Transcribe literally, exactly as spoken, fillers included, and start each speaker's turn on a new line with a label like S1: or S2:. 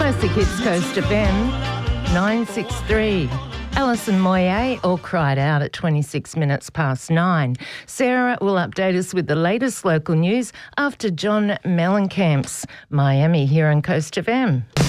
S1: Classic Hits Coast F M, nine six three. Alison Moyet all cried out at twenty-six minutes past nine. Sarah will update us with the latest local news after John Mellencamp's Miami here on Coast F M.